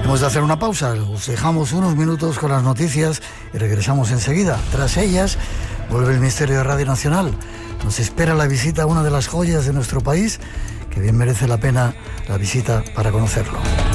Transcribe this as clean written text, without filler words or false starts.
Hemos de hacer una pausa, os dejamos unos minutos con las noticias y regresamos enseguida. Tras ellas, vuelve el Ministerio de Radio Nacional. Nos espera la visita a una de las joyas de nuestro país, que bien merece la pena la visita para conocerlo.